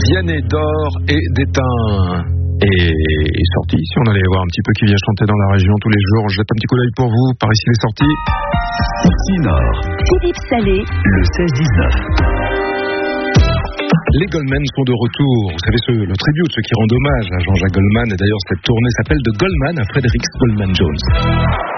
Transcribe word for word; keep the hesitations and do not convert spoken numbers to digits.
Vianney d'or et d'étain. Et est sorti, si on allait voir un petit peu qui vient chanter dans la région tous les jours, je jette un petit coup d'œil pour vous, par ici les sorties. Nord. Philippe Salé, Le seize dix-neuf. Les Goldman sont de retour. Vous savez, ce, le tribut, ceux qui rendent hommage à Jean-Jacques Goldman. Et d'ailleurs, cette tournée s'appelle The Goldman à Frederick Goldman Jones.